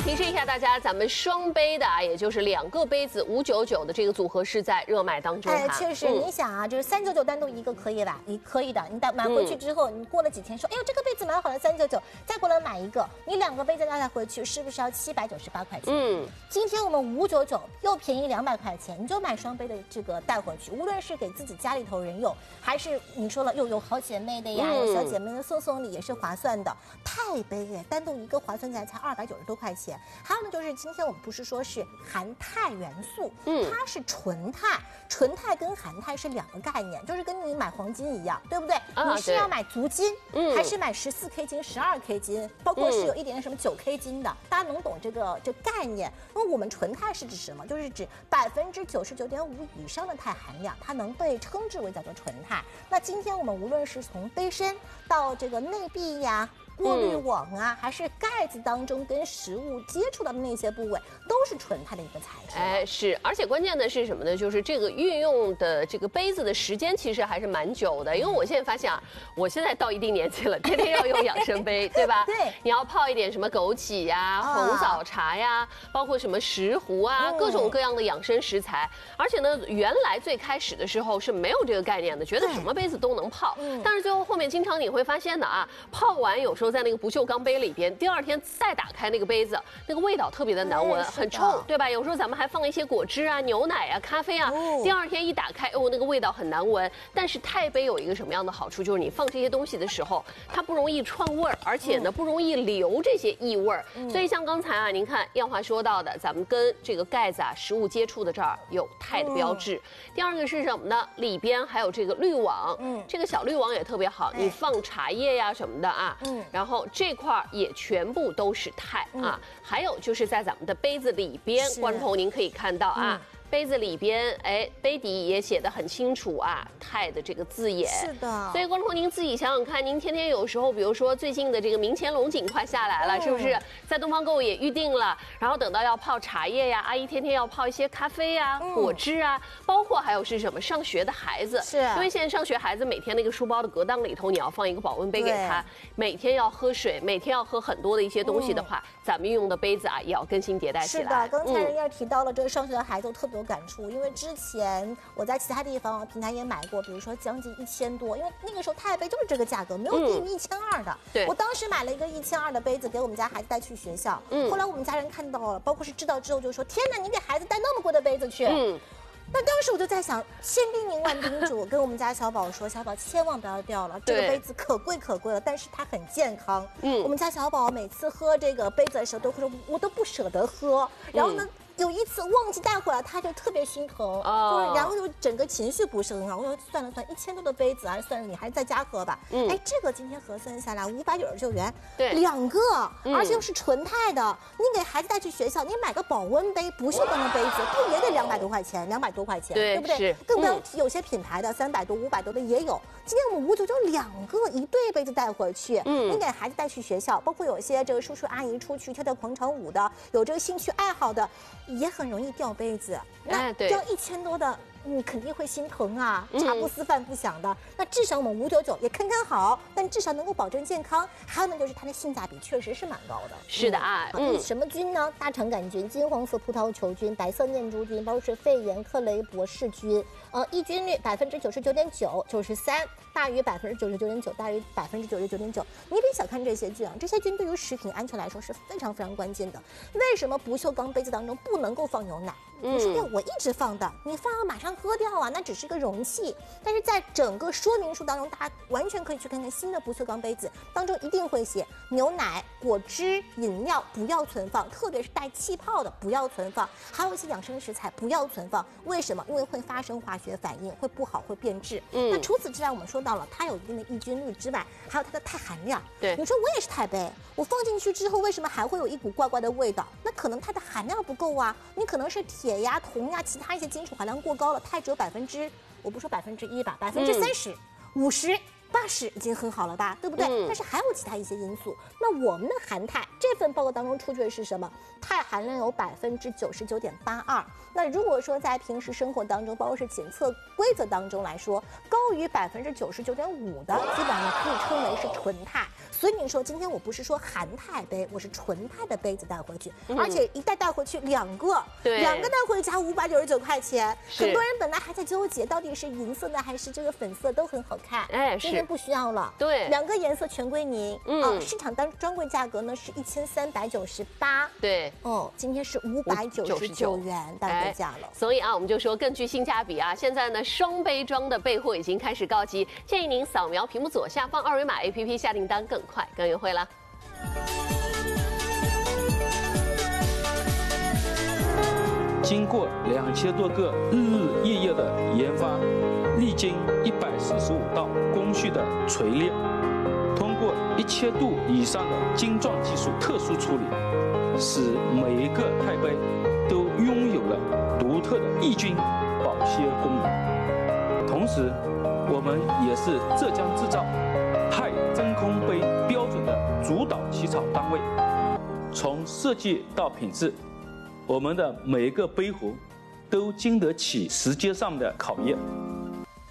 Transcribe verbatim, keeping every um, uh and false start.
提示一下大家，咱们双杯的啊，也就是两个杯子五九九的这个组合是在热卖当中哈。 哎，确实，嗯、你想啊，就是三九九单独一个可以吧？你可以的，你买回去之后，嗯、你过了几天说，哎呦，这个杯子蛮好的，三九九，再过来买一个，你两个杯子带回去，是不是要七百九十八块钱？嗯，今天我们五九九又便宜两百块钱，你就买双杯的这个带回去，无论是给自己家里头人用，还是你说了又有好姐妹的呀，有、嗯、小姐妹的送送礼也是划算的。钛杯哎，单独一个划算起来才二百九十多块钱。还有呢，就是今天我们不是说是含钛元素，嗯，它是纯钛，纯钛跟含钛是两个概念，就是跟你买黄金一样，对不对？啊、你是要买足金，嗯，还是买十四 K 金、十二 K 金，包括是有一点什么九 K 金的，嗯、大家能懂这个这概念？那么我们纯钛是指什么？就是指百分之九十九点五以上的钛含量，它能被称之为叫做纯钛。那今天我们无论是从杯身到这个内壁呀。过滤网啊，嗯、还是盖子当中跟食物接触到的那些部位，都是纯钛的一个材质。 哎，是，而且关键的是什么呢？就是这个运用的这个杯子的时间其实还是蛮久的。因为我现在发现啊，我现在到一定年纪了，天天要用养生杯，对吧？ 对， 你要泡一点什么枸杞呀、红枣茶呀，包括什么石斛啊，嗯、各种各样的养生食材。而且呢，原来最开始的时候是没有这个概念的，觉得什么杯子都能泡。嗯、但是最后后面经常你会发现的啊，泡完有时候在那个不锈钢杯里边，第二天再打开那个杯子，那个味道特别的难闻，很臭，对吧？有时候咱们还放一些果汁啊、牛奶啊、咖啡啊，哦、第二天一打开，哦，那个味道很难闻。但是钛杯有一个什么样的好处，就是你放这些东西的时候，它不容易串味儿，而且呢不容易留这些异味儿。嗯、所以像刚才啊，您看艳华说到的，咱们跟这个盖子啊、食物接触的这儿有钛的标志。嗯、第二个是什么呢？里边还有这个滤网，嗯，这个小滤网也特别好，你放茶叶呀、什么的啊，嗯，然后。这块也全部都是钛啊，嗯、还有就是在咱们的杯子里边，观众您可以看到啊。嗯杯子里边，哎，杯底也写得很清楚啊，钛的这个字眼。 是的。所以观众您自己想想看，您天天有时候，比如说最近的这个明乾龙井快下来了，嗯、是不是？在东方购物也预定了，然后等到要泡茶叶呀，阿姨天天要泡一些咖啡啊、嗯、果汁啊，包括还有是什么上学的孩子， 是因为现在上学孩子每天那个书包的隔裆里头，你要放一个保温杯给他，每天要喝水，每天要喝很多的一些东西的话，嗯、咱们用的杯子啊也要更新迭代起来。 是的，刚才人家提到了这个上学的孩子，我特别有感触，因为之前我在其他地方平台也买过，比如说将近一千多，因为那个时候钛杯就是这个价格，没有低于一千二的。对，我当时买了一个一千二的杯子给我们家孩子带去学校，嗯，后来我们家人看到了，包括是知道之后就说：“天哪，你给孩子带那么贵的杯子去？”嗯。那当时我就在想，千叮咛万叮嘱，跟我们家小宝说：“小宝千万不要掉了，这个杯子可贵可贵了，但是它很健康。”嗯，我们家小宝每次喝这个杯子的时候都会说：“我都不舍得喝。”然后呢？嗯有一次忘记带回来，他就特别心疼，哦、就是然后就整个情绪不是很好。我说算了算了，一千多的杯子啊，算了，你还是在家喝吧。嗯，哎，这个今天核算下来五百九十九元，对，两个，嗯、而且又是纯钛的。你给孩子带去学校，你买个保温杯，不锈钢的杯子，不也得两百多块钱，两百多块钱，对，对不对？更不要提有些品牌的三百多、五百多的也有。今天我们五九九两个一对杯子带回去，嗯，你给孩子带去学校，包括有些这个叔叔阿姨出去跳跳广场舞的，有这个兴趣爱好的。也很容易掉杯子，那掉一千多的，你肯定会心疼啊，茶不思饭不想的。那至少我们五九九也看看好，但至少能够保证健康。还有呢，就是它的性价比确实是蛮高的。 是的啊， 嗯，什么菌呢？大肠杆菌、金黄色葡萄球菌、白色念珠菌，包括是肺炎、克雷伯氏菌。呃，抑菌率百分之九十九点九、九十三，大于百分之九十九点九，大于百分之九十九点九。你别小看这些菌啊，这些菌对于食品安全来说是非常非常关键的。为什么不锈钢杯子当中不能够放牛奶？你说我一直放的，你放了马上喝掉啊，那只是个容器。但是在整个说明书当中，大家完全可以去看看新的不锈钢杯子当中一定会写牛奶、果汁、饮料不要存放，特别是带气泡的不要存放，还有一些养生食材不要存放。为什么？因为会发生化学反应，会不好，会变质。嗯，那除此之外，我们说到了它有一定的抑菌率之外，还有它的钛含量。对，你说我也是钛杯，我放进去之后，为什么还会有一股怪怪的味道？那可能它的含量不够啊，你可能是铁呀、铜呀，其他一些金属含量过高了，钛只有百分之，我不说百分之一吧，百分之三十、五十八十已经很好了吧，对不对？嗯、但是还有其他一些因素。那我们的含钛这份报告当中出具的是什么？钛含量有百分之九十九点八二。那如果说在平时生活当中，包括是检测规则当中来说，高于百分之九十九点五的，基本上可以称为是纯钛。所以你说今天我不是说含钛杯，我是纯钛的杯子带回去，嗯、而且一带带回去两个， 对， 两个带回家五百九十九块钱。很多人本来还在纠结，到底是银色的还是这个粉色都很好看， 哎， 今天不需要了， 对， 两个颜色全归您。嗯、啊，市场当专柜价格呢是一千三百九十八， 对， 哦，今天是五百九十九元单个价了。 所以啊，我们就说更具性价比啊。现在呢，双杯装的备货已经开始告急，建议您扫描屏幕左下方二维码 A P P 下订单，更快更优惠啦。 经过两千多个日日夜夜的研发，历经一百四十五道工序的锤炼，通过一千度以上的精撞技术特殊处理，使每一个钛杯都拥有了独特的抑菌保鲜功能。同时，我们也是浙江制造钛真空杯标准的主导起草单位，从设计到品质，我们的每一个杯壶都经得起时间上的考验。